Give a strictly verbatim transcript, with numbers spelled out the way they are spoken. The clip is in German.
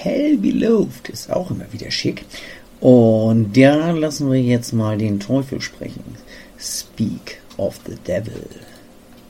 Hell Beloved ist auch immer wieder schick. Und da lassen wir jetzt mal den Teufel sprechen. Speak of the Devil.